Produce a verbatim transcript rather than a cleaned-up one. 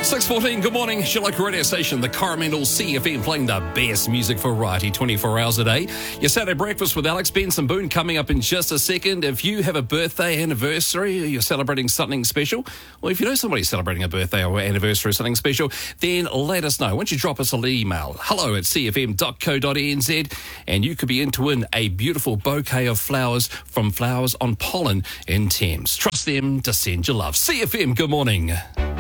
six fourteen, good morning. It's your local radio station, the Coromandel C F M, playing the best music variety twenty-four hours a day. Your Saturday breakfast with Alex Benson Boone coming up in just a second. If you have a birthday, anniversary, or you're celebrating something special, or if you know somebody celebrating a birthday or anniversary or something special, then let us know. Why don't you drop us an email, hello at c f m dot co dot n z, and you could be in to win a beautiful bouquet of flowers from Flowers on Pollen in Thames. Trust them to send your love. C F M, good morning.